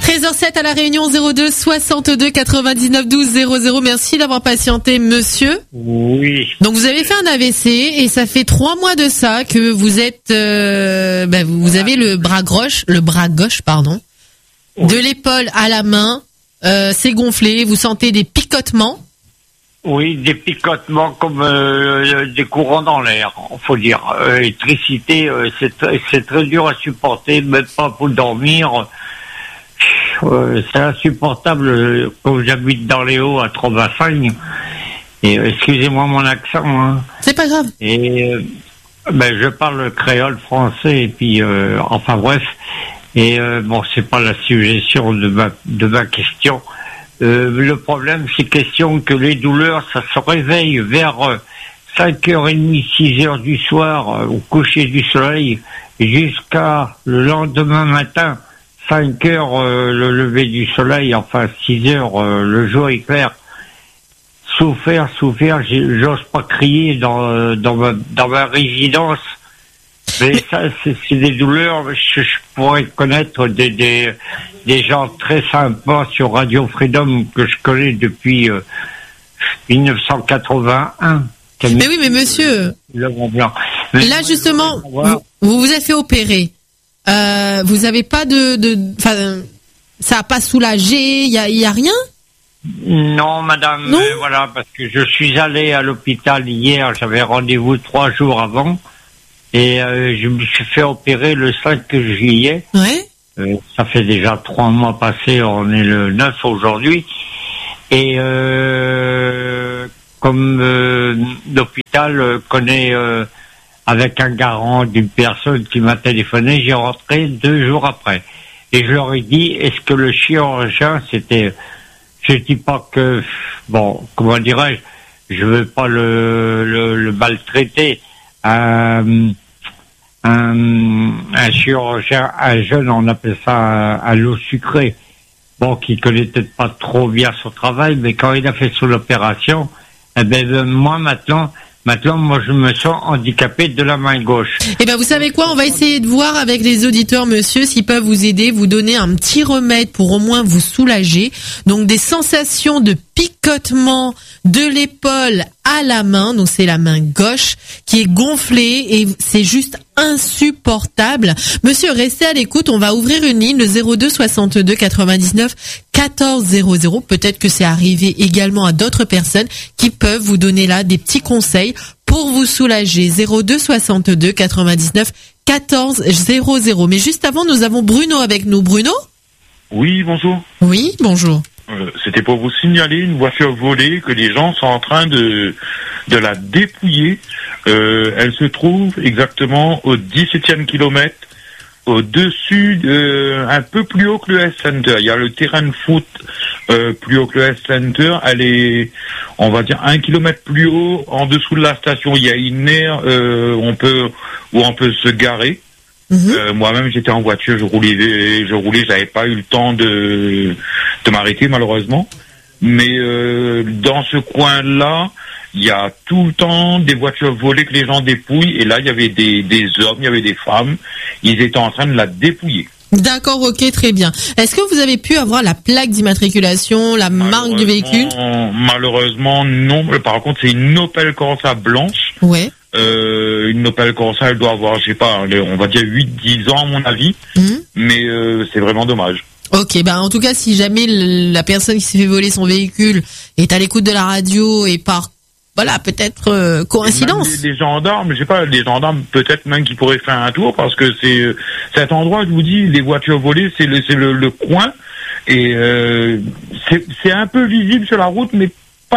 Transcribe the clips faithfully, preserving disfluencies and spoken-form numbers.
treize heures sept à la Réunion, zéro deux soixante-deux quatre-vingt-dix-neuf douze zéro zéro. Merci d'avoir patienté, monsieur. Oui. Donc vous avez fait un A V C et ça fait trois mois de ça que vous êtes, euh, ben vous avez le bras gauche, le bras gauche, pardon, oui. de l'épaule à la main, euh, c'est gonflé. Vous sentez des picotements. Oui, des picotements comme euh, des courants dans l'air, faut dire. Euh, L'électricité, euh, c'est très, c'est très dur à supporter, même pas pour dormir. Euh, c'est insupportable euh, quand j'habite dans les Hauts à Trobassagne. Et euh, excusez-moi mon accent. Hein. C'est pas grave. Et euh, ben je parle créole français et puis euh, enfin bref. Et euh, bon, c'est pas la suggestion de ma de ma question. Euh, le problème, c'est question que les douleurs, ça se réveille vers euh, cinq heures trente, six heures du soir, euh, au coucher du soleil, jusqu'à le lendemain matin, cinq heures euh, le lever du soleil, enfin six heures euh, le jour est clair. Souffert, souffert, j'ose pas crier dans, euh, dans, ma, dans ma résidence. Mais ça, c'est, c'est des douleurs. Je, je pourrais connaître des, des, des gens très sympas sur Radio Freedom que je connais depuis euh, dix-neuf cent quatre-vingt-un. Mais oui, mais monsieur, Blanc. Mais là justement, vous, vous vous êtes fait opérer. Euh, vous avez pas de, de, enfin, ça a pas soulagé. Il y a, il y a rien. Non, madame. Non. Euh, voilà, parce que je suis allé à l'hôpital hier. J'avais rendez-vous trois jours avant. Et euh, je me suis fait opérer le cinq juillet. Ouais. Euh, ça fait déjà trois mois passés, on est le neuf aujourd'hui. Et euh, comme euh, l'hôpital connaît euh, avec un garant d'une personne qui m'a téléphoné, j'ai rentré deux jours après. Et je leur ai dit, est-ce que le chirurgien, c'était... Je dis pas que... Bon, comment dirais-je, je veux pas le, le, le maltraiter. Euh, Un, un chirurgien, un jeune, on appelle ça un, un lot sucré. Bon, qui connaît peut-être pas trop bien son travail, mais quand il a fait son opération, eh ben, moi maintenant, maintenant, moi je me sens handicapé de la main gauche. Eh ben, vous savez quoi? On va essayer de voir avec les auditeurs, monsieur, s'ils peuvent vous aider, vous donner un petit remède pour au moins vous soulager. Donc, des sensations de picotement de l'épaule à la main, donc c'est la main gauche qui est gonflée et c'est juste insupportable. Monsieur, restez à l'écoute, on va ouvrir une ligne, le zéro deux soixante-deux quatre-vingt-dix-neuf quatorze zéro zéro. Peut-être que c'est arrivé également à d'autres personnes qui peuvent vous donner là des petits conseils pour vous soulager. zéro deux soixante-deux quatre-vingt-dix-neuf quatorze zéro zéro. Mais juste avant, nous avons Bruno avec nous. Bruno? Oui, bonjour. Oui, bonjour. Euh, c'était pour vous signaler une voiture volée que les gens sont en train de de la dépouiller. Euh, elle se trouve exactement au dix-septième kilomètre, au-dessus, de, un peu plus haut que le S-Center. Il y a le terrain de foot euh, plus haut que le S-Center. Elle est, on va dire, un kilomètre plus haut, en dessous de la station. Il y a une aire euh, on peut, où on peut se garer. Mmh. Euh, moi-même, j'étais en voiture, je roulais, je roulais, j'avais pas eu le temps de de m'arrêter malheureusement. Mais euh, dans ce coin-là, il y a tout le temps des voitures volées que les gens dépouillent. Et là, il y avait des des hommes, il y avait des femmes. Ils étaient en train de la dépouiller. D'accord, ok, très bien. Est-ce que vous avez pu avoir la plaque d'immatriculation, la marque du véhicule? Malheureusement, non. Par contre, c'est une Opel Corsa blanche. Ouais. Euh, une Opel Corsa, elle doit avoir, je sais pas, on va dire huit dix ans à mon avis, mmh. mais euh, c'est vraiment dommage. Ok, ben en tout cas, si jamais la personne qui s'est fait voler son véhicule est à l'écoute de la radio et par, voilà, peut-être euh, coïncidence. Les, les gendarmes, je sais pas, les gendarmes peut-être même qui pourraient faire un tour parce que c'est euh, cet endroit, je vous dis, les voitures volées, c'est le c'est le, le coin et euh, c'est c'est un peu visible sur la route, mais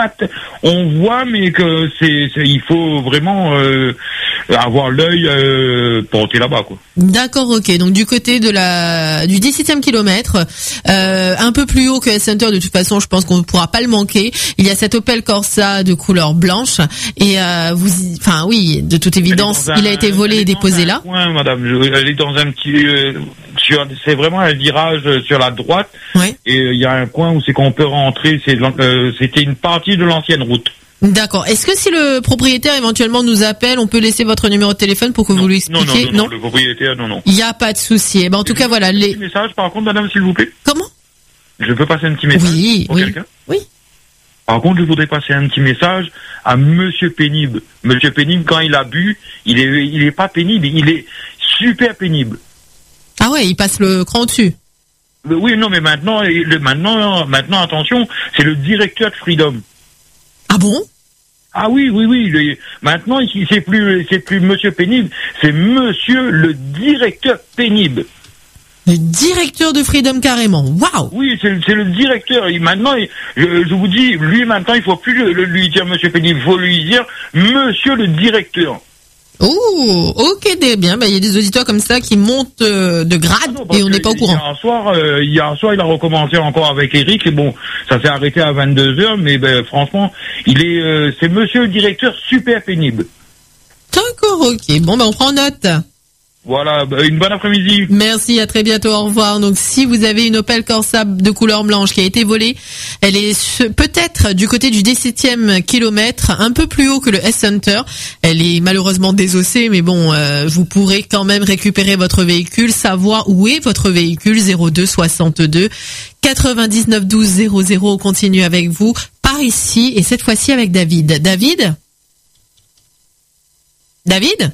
on voit, mais que c'est, c'est il faut vraiment euh, avoir l'œil euh, porté là-bas, quoi. D'accord, ok. Donc du côté de la du dix-septième kilomètre, euh, un peu plus haut que S-Center, de toute façon, je pense qu'on ne pourra pas le manquer. Il y a cette Opel Corsa de couleur blanche et euh, vous, enfin oui, de toute évidence, il a été volé et déposé là. Coin, madame, elle est dans un petit. Euh, Sur, c'est vraiment un virage sur la droite, ouais. Et il euh, y a un coin où c'est qu'on peut rentrer. C'est, euh, c'était une partie de l'ancienne route. D'accord. Est-ce que si le propriétaire éventuellement nous appelle, on peut laisser votre numéro de téléphone pour que non, vous lui expliquiez? Non, non, non, non, le propriétaire, non, non. Il n'y a pas de souci. Eh ben, en tout cas, voilà. Les messages, par contre, madame, s'il vous plaît. Comment? Je peux passer un petit message Oui, pour oui. quelqu'un? Oui. Par contre, je voudrais passer un petit message à Monsieur Pénible. Monsieur Pénible, quand il a bu, il est, il est pas pénible, il est super pénible. Ah ouais, il passe le cran au-dessus. Oui, non, mais maintenant, le, maintenant, maintenant, attention, c'est le directeur de Freedom. Ah bon? Ah oui, oui, oui. Le, maintenant, ici, c'est plus, c'est plus Monsieur Pénible, c'est Monsieur le directeur pénible. Le directeur de Freedom carrément. Waouh. Oui, c'est, c'est le directeur. Il, maintenant, il, je, je vous dis, lui maintenant, il faut plus le, le, lui dire Monsieur Pénible, il faut lui dire Monsieur le directeur. Oh, ok, très bien. Bah, il y a des auditeurs comme ça qui montent euh, de grade Ah non, et on n'est pas au courant. Hier soir, euh, hier soir, il a recommencé encore avec Eric et bon, ça s'est arrêté à vingt-deux heures, mais ben, franchement, il est, euh, c'est Monsieur le directeur super pénible. D'accord, ok. Bon, bah, on prend note. Voilà, bah, une bonne après-midi. Merci, à très bientôt, au revoir. Donc, si vous avez une Opel Corsa de couleur blanche qui a été volée, elle est ce- peut-être du côté du dix-septième kilomètre, un peu plus haut que le S-Hunter. Elle est malheureusement désossée, mais bon, euh, vous pourrez quand même récupérer votre véhicule, savoir où est votre véhicule. Zéro deux soixante-deux quatre-vingt-dix-neuf douze zéro zéro. On continue avec vous par ici et cette fois-ci avec David. David? David?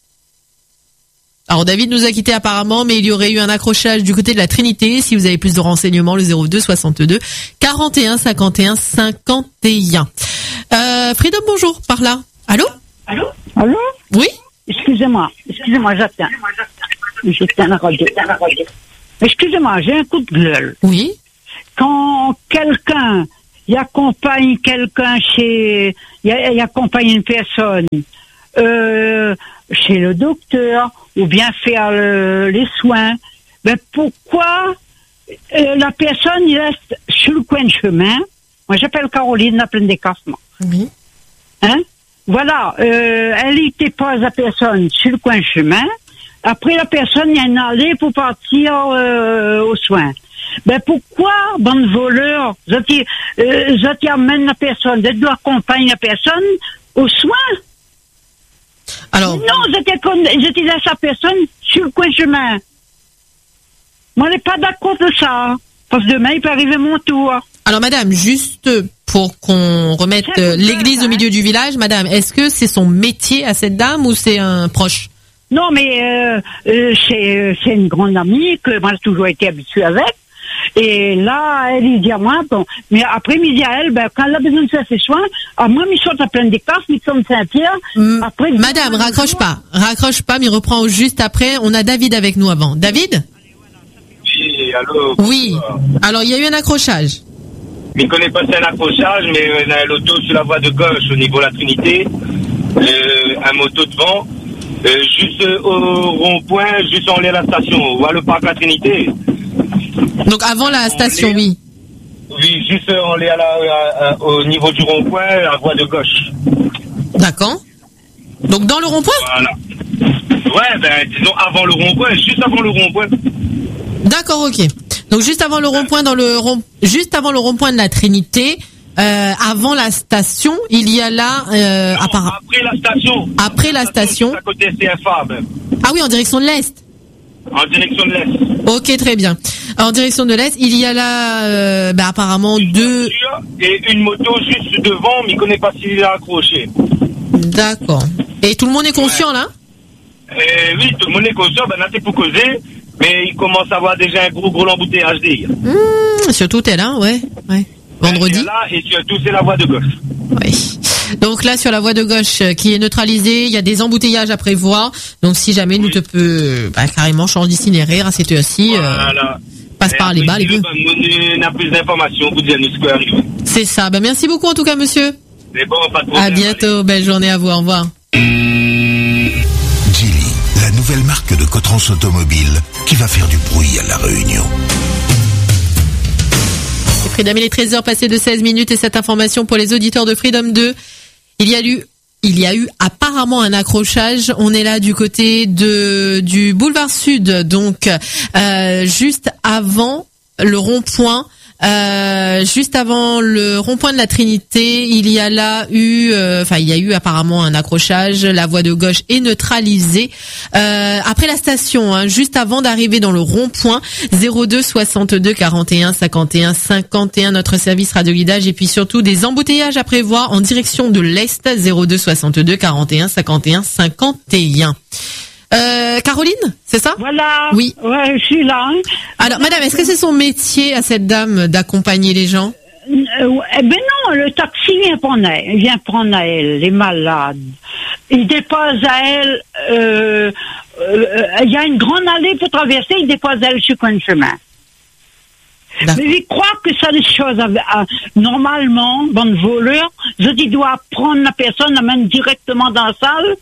Alors David nous a quitté apparemment, mais il y aurait eu un accrochage du côté de la Trinité. Si vous avez plus de renseignements, le zéro deux soixante-deux quarante et un cinquante et un cinquante et un. Euh, Freedom, bonjour, par là. Allô? Allô? Allô? Oui? Excusez-moi, excusez-moi, j'attends. J'éteins la radio. Excusez-moi, j'ai un coup de gueule. Oui? Quand quelqu'un il accompagne quelqu'un chez, il, il accompagne une personne euh, chez le docteur ou bien faire le, les soins, ben pourquoi euh, la personne il reste sur le coin de chemin? Moi j'appelle Caroline, la plaine d'Écassement. Oui. Hein? Voilà, euh, elle y dépose la personne sur le coin de chemin. Après la personne il y a une allée pour partir euh, aux soins. Ben pourquoi, bande de voleurs, vous euh, amènent la personne, vous accompagnent la personne aux soins? Alors, non, j'étais là sa personne sur le coin de chemin. Moi, on n'est pas d'accord de ça. Parce que demain, il peut arriver mon tour. alors madame, juste pour qu'on remette euh, l'église au milieu du village, madame, est-ce que c'est son métier à cette dame ou c'est un proche? Non, mais euh, euh, c'est, c'est une grande amie que moi, j'ai toujours été habituée avec. Et là, elle, il dit à moi, bon, mais après-midi à elle, ben, quand elle a besoin de faire ses soins, à moi, il saute à plein d'Écasse, il saute Saint-Pierre. Mm, après, madame, raccroche pas. Raccroche pas, mais reprend juste après. On a David avec nous avant. David? Oui, allô. Oui. Alors, il y a eu un accrochage. Je ne connais pas si c'est un accrochage, mais euh, l'auto sur la voie de gauche au niveau de la Trinité, euh, un moto devant, euh, juste au rond-point, juste en l'air la station, voir le parc la Trinité. Donc avant la station, oui. Oui, juste en l'air la, à, au niveau du rond-point, la voie de gauche. D'accord. Donc dans le rond-point? Voilà. Ouais, ben disons avant le rond-point, juste avant le rond-point. D'accord, ok. Donc juste avant le rond-point dans le rond, juste avant le rond-point de la Trinité, euh, avant la station, il y a là, euh, Non, appara- après la station. après la station. À côté C F A, ben. Ah oui, en direction de l'est. En direction de l'est. Ok, très bien. En direction de l'est, il y a là, euh, bah, apparemment Une deux. voiture et une moto juste devant, mais il ne connaît pas s'il est accroché. D'accord. Et tout le monde est conscient là? Euh, oui, tout le monde est conscient, ben là c'est pour causer, mais il commence à avoir déjà un gros gros embouteillage d'hier. Mmh, surtout elle, hein, ouais, ouais. Vendredi. Et là, et surtout c'est la voie de gauche. Oui. Donc là, sur la voie de gauche euh, qui est neutralisée, il y a des embouteillages à prévoir. Donc si jamais nous te peut bah, carrément changer d'itinéraire à cette heure-ci, euh, Voilà. passe Et par les bas, les bleus. ben, on a plus d'informations pour dire nous ce qui arrive. C'est ça. Bah, merci beaucoup en tout cas, monsieur. Mais bon, pas de problème. À bientôt. Belle journée à vous. Au revoir. Geely, la nouvelle marque de Cotrans Automobile qui va faire du bruit à La Réunion. Freedom, il est treize heures passées de seize minutes et cette information pour les auditeurs de Freedom deux. Il y a eu, il y a eu apparemment un accrochage. On est là du côté de, du boulevard Sud, donc, euh, juste avant le rond-point, Euh, juste avant le rond-point de la Trinité, il y a là eu, enfin, euh, il y a eu apparemment un accrochage. La voie de gauche est neutralisée. Euh, après la station, hein, juste avant d'arriver dans le rond-point, zéro deux soixante-deux quarante et un cinquante et un cinquante et un, notre service radioguidage, et puis surtout des embouteillages à prévoir en direction de l'Est, zéro deux soixante-deux quarante et un cinquante et un cinquante et un. Euh, Caroline, c'est ça? Voilà. Oui. Ouais, je suis là. Hein. Alors, madame, est-ce que c'est son métier à cette dame d'accompagner les gens? Euh, eh ben non, le taxi vient prendre elle, vient prendre à elle, les malades. Il dépose à elle, euh, euh, il y a une grande allée pour traverser, il dépose à elle sur un chemin. Mais il croit que ça des choses, à, à, normalement, bon voleur, je dis, doit prendre la personne, l'amène directement dans la salle.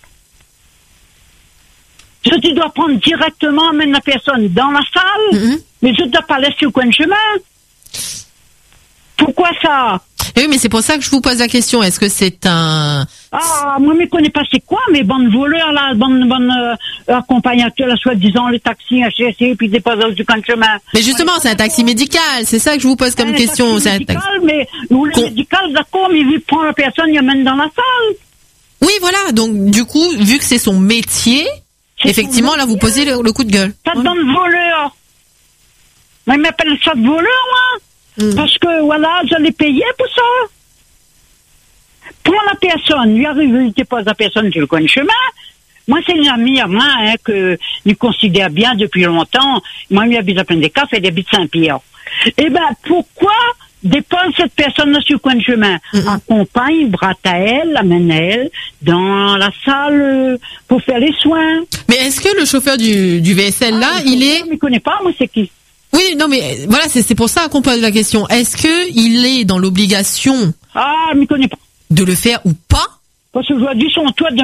Je tu dois prendre directement, amène la personne dans la salle, mm-hmm. mais je ne dois pas laisser au coin de chemin. Pourquoi ça? Oui, mais c'est pour ça que je vous pose la question. Est-ce que c'est un... Ah, moi, je ne connais pas c'est quoi, mais bonne voleur, là, bonne, bonne euh, accompagnateur, là, soi-disant, le taxi, H S C, puis dépose au coin de chemin. Mais justement, ouais, c'est un taxi médical. C'est ça que je vous pose comme un question. Taxi c'est médical, un taxi mais nous, le Con... médical, d'accord, mais il prend la personne, il amène dans la salle. Oui, voilà. Donc, du coup, vu que c'est son métier... C'est effectivement, là, vous posez le, le coup de gueule. Pas de bonne voleur. Moi, il m'appelle ça de voleur, moi. Mm. Parce que, voilà, je l'ai payé pour ça. Pour la personne, lui arrive, il dépose la personne sur le coin de chemin. Moi, c'est une amie à moi, hein, que je considère bien depuis longtemps. Moi, il habite à Plein-des-Cas, elle habite Saint-Pierre. Eh ben, pourquoi dépose cette personne-là sur le coin de chemin? Mm-hmm. Accompagne, brate à elle, amène elle dans la salle euh, pour faire les soins. Mais est-ce que le chauffeur du, du V S L là, ah, il est... Je ne connais pas, moi, c'est qui? Oui, non, mais voilà, c'est, c'est pour ça qu'on pose la question. Est-ce que il est dans l'obligation... Ah, je ne connais pas. De le faire ou pas? Parce qu'aujourd'hui, son toit de